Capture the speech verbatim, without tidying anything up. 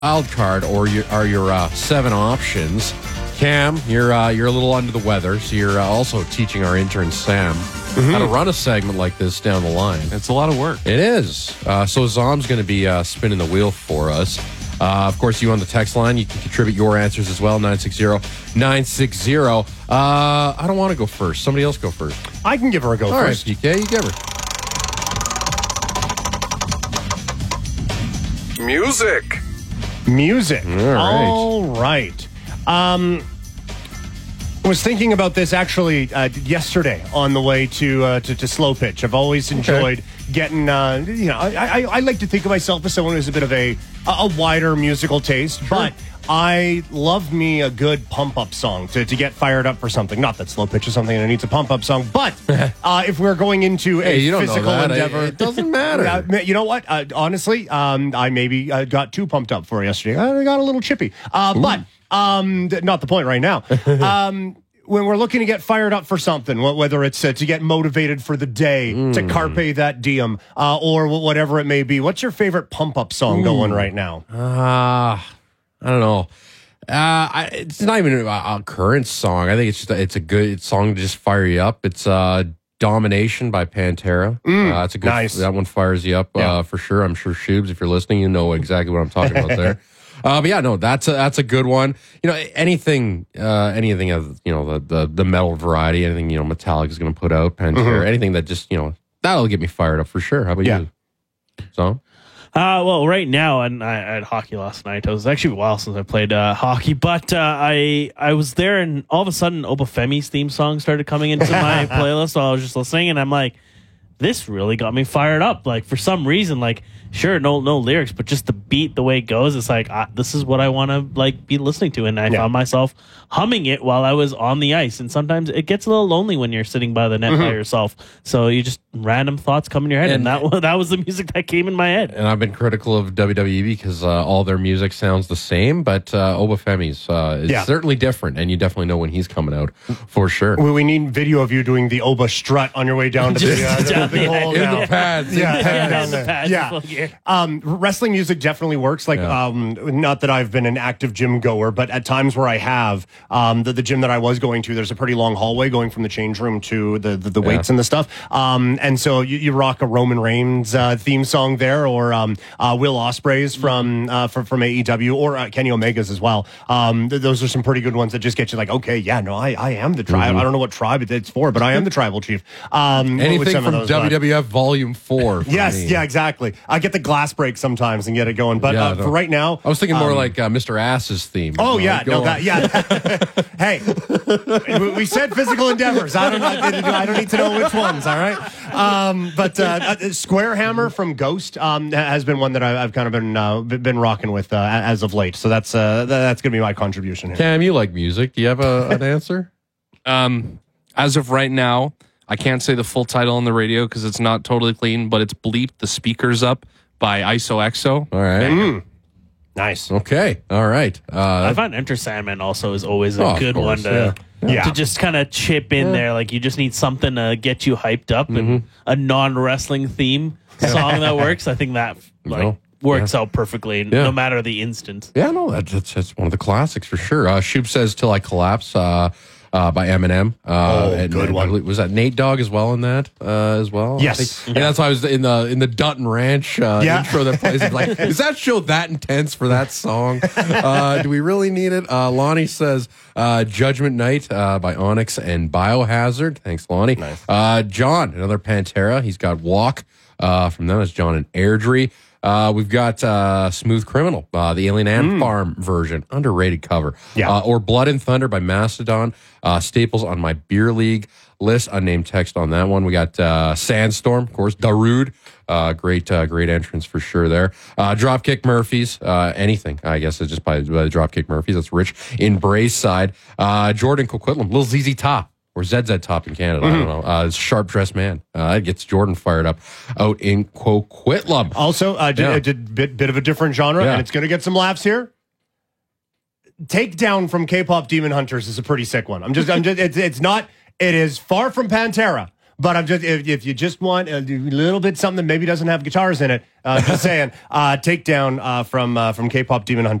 wild card or your, are your uh, seven options. Cam, you're uh, you're a little under the weather, so you're uh, also teaching our intern Sam mm-hmm. how to run a segment like this down the line. It's a lot of work. It is. Uh, so Zom's going to be uh, spinning the wheel for us. Uh, of course, you on the text line, you can contribute your answers as well, nine six zero, nine six zero. Uh, I don't want to go first. Somebody else go first. I can give her a go All first. All right, D K, you give her. Music. Music. All right. All right. Um, I was thinking about this actually uh, yesterday on the way to, uh, to to Slow Pitch. I've always enjoyed okay. getting, uh, you know, I, I, I like to think of myself as someone who's a bit of a a wider musical taste, sure. but I love me a good pump-up song to, to get fired up for something. Not that Slow Pitch is something that needs a pump-up song, but uh, if we're going into hey, a you don't physical know that. endeavor... It doesn't matter. Uh, you know what? Uh, honestly, um, I maybe uh, got too pumped up for yesterday. I got a little chippy. Uh, but um, not the point right now. Um When we're looking to get fired up for something, whether it's uh, to get motivated for the day, mm. to carpe that diem, uh, or whatever it may be, what's your favorite pump-up song mm. going right now? Uh, I don't know. Uh, I, it's not even a, a current song. I think it's just a, it's a good song to just fire you up. It's uh, Domination by Pantera. Mm. Uh, it's a good, nice. That one fires you up yeah. uh, for sure. I'm sure, Shubes, if you're listening, you know exactly what I'm talking about there. Uh, but yeah, no, that's a, that's a good one. You know, anything, uh, anything of, you know, the, the, the metal variety, anything, you know, Metallica is going to put out, Pantera, mm-hmm. anything that just, you know, that'll get me fired up for sure. How about yeah. you? So? Uh, well, right now, and I, I had hockey last night. It was actually a while since I played uh, hockey, but uh, I I was there, and all of a sudden, Obafemi's theme song started coming into my playlist while I was just listening, and I'm like, this really got me fired up. Like, for some reason, like, sure, no no lyrics, but just the beat, the way it goes, it's like, uh, this is what I want to, like, be listening to. And I yeah. found myself humming it while I was on the ice. And sometimes it gets a little lonely when you're sitting by the net mm-hmm. by yourself. So you just, random thoughts come in your head. And, and that, that was the music that came in my head. And I've been critical of W W E because uh, all their music sounds the same, but uh, Obafemi's uh, is yeah. certainly different. And you definitely know when he's coming out, for sure. We, we need video of you doing the Oba strut on your way down to the, uh, down the, the hole. In the pads. Yeah, yeah, pad yeah, in the pads. Yeah. Um, wrestling music definitely works. Like, yeah. um, not that I've been an active gym goer, but at times where I have, um, the, the gym that I was going to, there's a pretty long hallway going from the change room to the the, the weights yeah. and the stuff. Um, and so you, you rock a Roman Reigns uh, theme song there, or um, uh, Will Ospreay's from uh, from, from A E W, or uh, Kenny Omega's as well. Um, th- those are some pretty good ones that just get you like, okay, yeah, no, I, I am the tribe. Mm-hmm. I don't know what tribe it's for, but I am the tribal chief. Um, Anything from W W F Volume Four. Yes, me. yeah, exactly. I get the glass break sometimes and get it going, but yeah, uh, no. for right now, I was thinking more um, like uh, Mister Ass's theme. Oh you know, yeah, no, that, yeah. Hey, we, we said physical endeavors. I don't, I don't need to know which ones. All right, um, but uh, Square Hammer from Ghost um, has been one that I, I've kind of been uh, been rocking with uh, as of late. So that's uh, that's going to be my contribution here. Cam, you like music? Do you have a, an answer? Um, as of right now, I can't say the full title on the radio because it's not totally clean, but it's Bleep the Speakers Up by I S O X O. All right. Mm. Nice. Okay. All right. Uh, I find Enter Sandman also is always a oh, good course, one to, yeah. Yeah. to just kind of chip in yeah. there. Like, you just need something to get you hyped up, mm-hmm. and a non-wrestling theme song that works. I think that like no. works yeah. out perfectly, yeah. no matter the instance. Yeah, no, that's, that's, that's one of the classics for sure. Uh, Shub says Till I Collapse uh, uh, by Eminem. Uh, oh, and, good and, one. Was that Nate Dogg as well in that uh, as well? Yes. Yeah. And that's why I was in the in the Dutton Ranch uh, yeah. intro that plays. Like, is that show that intense for that song? Uh, do we really need it? Uh, Lonnie says uh, Judgment Night uh, by Onyx and Biohazard. Thanks, Lonnie. Nice. Uh, John, another Pantera. He's got Walk uh, from them. It's John and Airdrie. Uh, we've got uh, Smooth Criminal, uh, the Alien Ant mm. Farm version, underrated cover. Yeah. Uh, or Blood and Thunder by Mastodon. Uh, staples on my beer league list. Unnamed text on that one. We got uh, Sandstorm, of course. Darude, uh, great, uh, great entrance for sure there. Uh, Dropkick Murphys, uh, anything. I guess it's just by, by Dropkick Murphys. That's Rich in Brayside. Uh, Jordan Coquitlam, Lil Z Z Top. Or Z Z Top in Canada, mm-hmm. I don't know. Uh, Sharp Dressed Man. Uh, it gets Jordan fired up out in Coquitlam. Also, uh, yeah. a bit, bit of a different genre, yeah. and it's going to get some laughs here. Takedown from K-pop Demon Hunters is a pretty sick one. I'm just, I'm just, it's, it's not, it is far from Pantera, But I'm just if, if you just want a little bit something that maybe doesn't have guitars in it, uh, just saying, uh, Takedown uh, from uh, from K-pop Demon Hunters.